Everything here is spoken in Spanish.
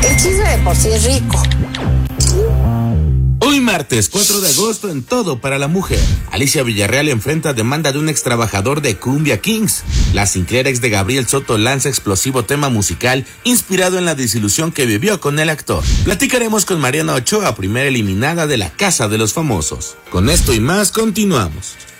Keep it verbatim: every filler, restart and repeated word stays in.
El chisme de por sí es rico. Hoy martes cuatro de agosto en Todo para la Mujer. Alicia Villarreal enfrenta demanda de un ex trabajador de Cumbia Kings. La Sinclair ex de Gabriel Soto lanza explosivo tema musical inspirado en la desilusión que vivió con el actor. Platicaremos con Mariana Ochoa, primera eliminada de la Casa de los Famosos. Con esto y más continuamos.